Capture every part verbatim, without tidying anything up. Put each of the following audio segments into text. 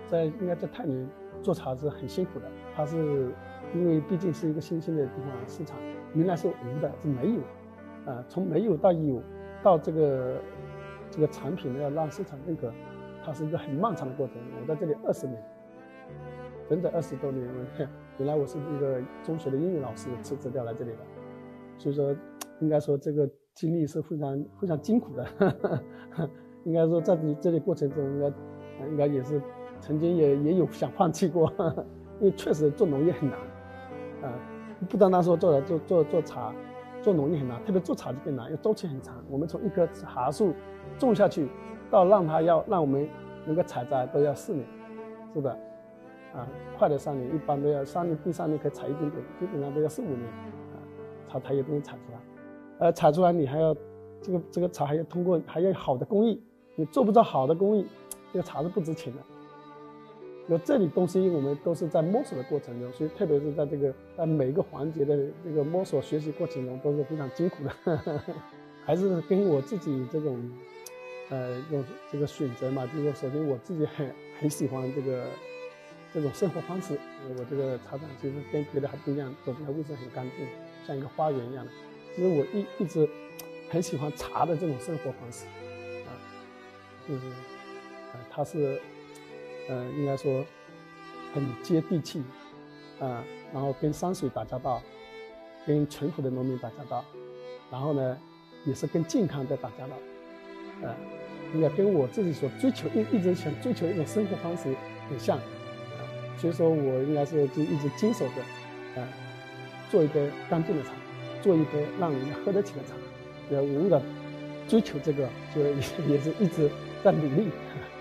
在应该在泰宁做茶是很辛苦的，它是因为毕竟是一个新兴的地方市场，原来是无的，是没有，啊，从没有到有，到这个这个产品呢要让市场认可，它是一个很漫长的过程。我在这里二十年，整整二十多年。原来我是一个中学的英语老师，辞职掉来这里的，所以说应该说这个经历是非常非常辛苦的。应该说在这里过程中，应该应该也是曾经也也有想放弃过，因为确实做农业很难，啊，不单单说做做做做茶，做农业很难，特别做茶就更难，要周期很长。我们从一棵茶树种下去，到让它要让我们能够采摘，都要四年，是的。啊，快的三年，一般都要三年，第三年可以采一点点，基本上都要四五年，啊，茶才有东西采出来。呃，采出来你还要这个这个茶还要通过还要好的工艺，你做不到好的工艺，这个茶是不值钱的。那这里东西我们都是在摸索的过程中，所以特别是在这个在每一个环节的这个摸索学习过程中都是非常辛苦的。还是跟我自己这种呃用这个选择嘛，就是说首先我自己很很喜欢这个。这种生活方式，我这个茶厂其实跟别的还不一样，走进来卫生很干净，像一个花园一样的。其实我一一直很喜欢茶的这种生活方式，啊，就是，呃，它是，呃，应该说很接地气，啊，然后跟山水打交道，跟淳朴的农民打交道，然后呢，也是跟健康在打交道，啊，应该跟我自己所追求一一直想追求一种生活方式很像。所以说我应该是就一直坚守着，呃，做一杯干净的茶，做一杯让人家喝得起的茶。呃，我为了追求这个，就也也是一直在努力。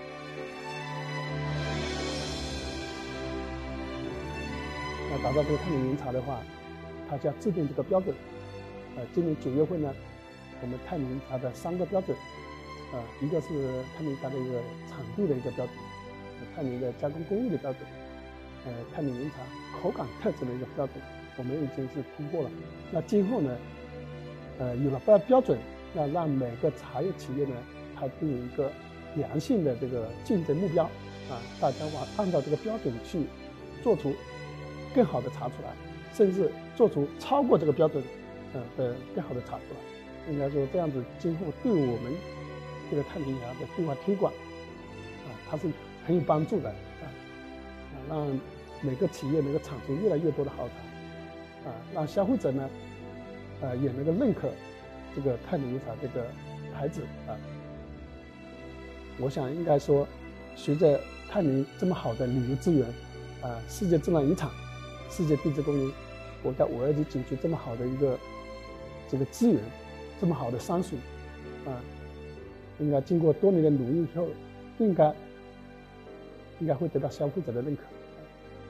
那打造这个泰宁名茶的话，它就要制定这个标准。呃，今年九月份呢，我们泰宁茶的三个标准，呃，一个是泰宁茶的一个产地的一个标准，泰宁的加工工艺的标准。呃，泰宁名茶口感特质的一个标准，我们已经是通过了。那今后呢，呃，有了标标准，要让每个茶叶企业呢，它都有一个良性的这个竞争目标啊，大家往按照这个标准去做出更好的茶出来，甚至做出超过这个标准，呃的更好的茶出来。应该说这样子，今后对我们这个泰宁茶的对外推广啊，它是很有帮助的啊，让每个企业能够产出越来越多的好茶，啊，让消费者呢，呃，也能够认可这个泰宁茶这个牌子啊。我想应该说，随着泰宁这么好的旅游资源，啊，世界自然遗产、世界地质公园、国家五二级景区这么好的一个这个资源，这么好的山水，啊，应该经过多年的努力以后，应该应该会得到消费者的认可。